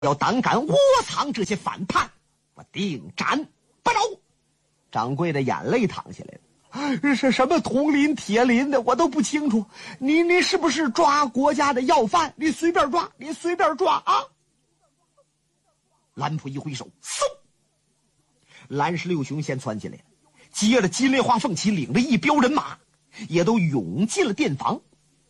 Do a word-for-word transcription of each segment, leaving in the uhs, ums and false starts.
要胆敢窝藏这些反叛，我定斩不饶。掌柜的眼泪淌下来了，是什么铜林铁林的我都不清楚，你你是不是抓国家的要犯？你随便抓，你随便抓啊！蓝普一挥手，嗖，蓝十六雄先窜进来了，接着金莲花凤起领着一彪人马也都涌进了殿房。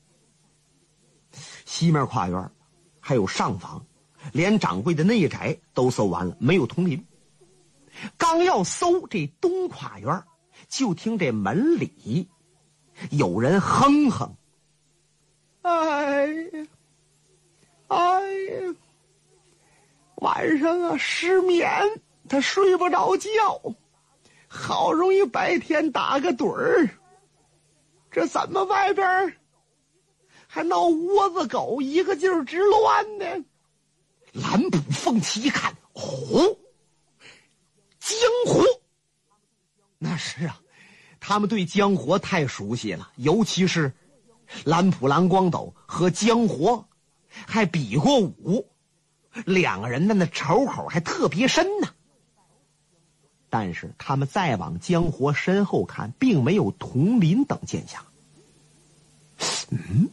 西面跨院还有上房，连掌柜的内宅都搜完了，没有铜林。刚要搜这东跨院，就听这门里有人哼哼：“哎呀，哎呀，晚上啊失眠，他睡不着觉，好容易白天打个盹儿，这怎么外边还闹窝子狗，一个劲儿直乱呢？”蓝普凤起一看，哦，江湖。那是啊，他们对江活太熟悉了，尤其是蓝普蓝光斗和江活还比过武，两个人的那仇口还特别深呢。但是他们再往江活身后看，并没有铜林等剑侠。嗯，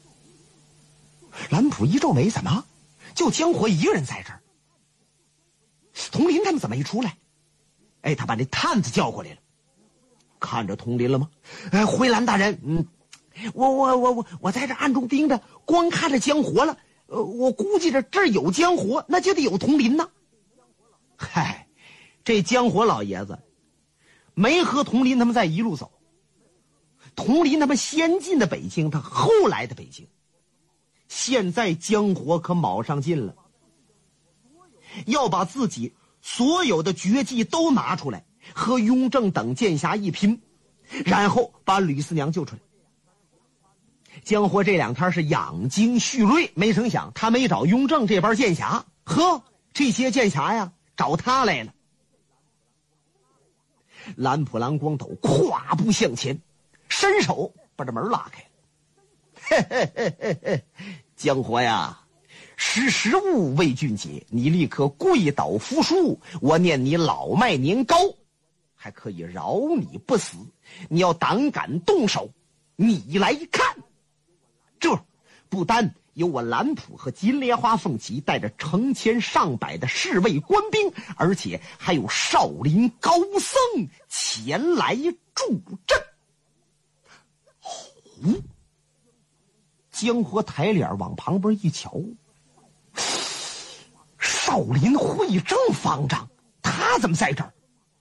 蓝普一皱眉，怎么就江活一个人在这儿？铜林他们怎么一出来？哎，他把这探子叫过来了。看着铜林了吗？哎，回蓝大人，嗯，我我我我我在这暗中盯着，光看着江活了。呃，我估计着这儿有江活，那就得有铜林呢。嗨，这江活老爷子没和铜林他们在一路走，铜林他们先进的北京，他后来的北京。现在江活可卯上劲了，要把自己所有的绝技都拿出来，和雍正等剑侠一拼，然后把吕四娘救出来。江活这两天是养精蓄锐，没成想他没找雍正这帮剑侠，呵，这些剑侠呀找他来了。蓝普蓝光斗跨步向前，伸手把这门拉开。嘿嘿嘿嘿嘿，江活呀，识时务为俊杰，你立刻跪倒服输，我念你老迈年高，还可以饶你不死。你要胆敢动手，你来看，这不单有我蓝普和金莲花凤旗带着成千上百的侍卫官兵，而且还有少林高僧前来助阵。哦，江活抬脸往旁边一瞧，少林会正方丈，他怎么在这儿？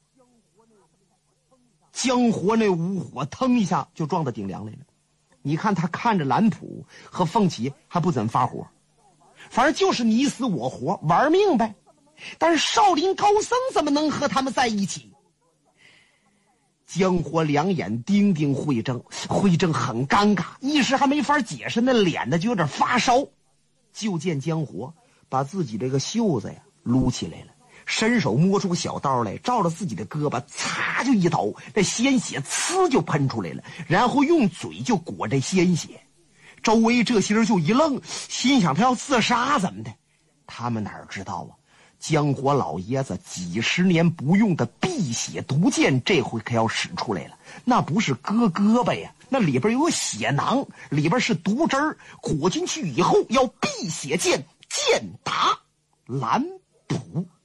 江活那无火腾一下就撞到顶梁来了。你看他看着蓝普和凤起还不怎么发火，反正就是你死我活，玩命呗。但是少林高僧怎么能和他们在一起？江活两眼盯盯慧正，慧正很尴尬，一时还没法解释，那脸呢就有点发烧。就见江活把自己这个袖子呀撸起来了，伸手摸出个小刀来，照着自己的胳膊擦就一刀，这鲜血呲就喷出来了，然后用嘴就裹这鲜血。周围这些人就一愣，心想他要自杀怎么的？他们哪知道啊，江活老爷子几十年不用的辟血毒箭这回可要使出来了。那不是割胳膊呀，那里边有个血囊，里边是毒汁儿，裹进去以后要辟血箭，箭打蓝普